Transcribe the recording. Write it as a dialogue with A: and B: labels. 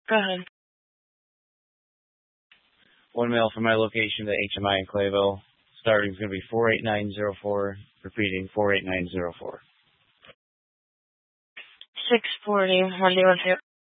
A: Go ahead.
B: One mail from my location to HMI in Clayville. Starting is going to be 48904. Repeating 48904.
A: 640. When do you want to?